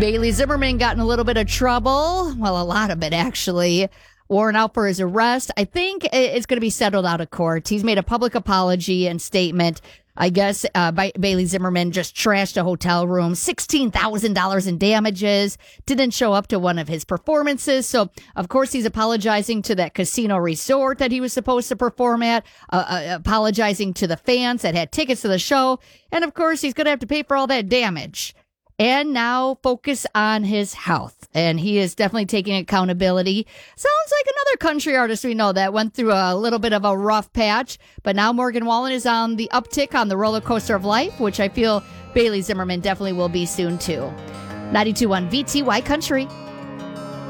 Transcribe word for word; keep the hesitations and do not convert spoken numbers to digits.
Bailey Zimmerman got in a little bit of trouble. Well, a lot of it, actually. Warrant out for his arrest. I think it's going to be settled out of court. He's made a public apology and statement. I guess uh, ba- Bailey Zimmerman just trashed a hotel room, sixteen thousand dollars in damages, didn't show up to one of his performances. So, of course, he's apologizing to that casino resort that he was supposed to perform at, uh, uh, apologizing to the fans that had tickets to the show. And, of course, he's going to have to pay for all that damage. And now focus on his health. And he is definitely taking accountability. Sounds like another country artist we know that went through a little bit of a rough patch. But now Morgan Wallen is on the uptick on the roller coaster of life, which I feel Bailey Zimmerman definitely will be soon too. ninety-two point one V T Y Country.